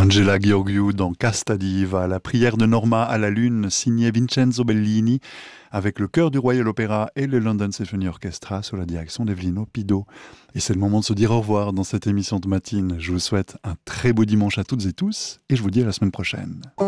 Angela Gheorghiu dans Casta Diva, la prière de Norma à la lune, signée Vincenzo Bellini, avec le chœur du Royal Opera et le London Symphony Orchestra sous la direction d'Evelino Pido. Et c'est le moment de se dire au revoir dans cette émission de matinée. Je vous souhaite un très beau dimanche à toutes et tous, et je vous dis à la semaine prochaine.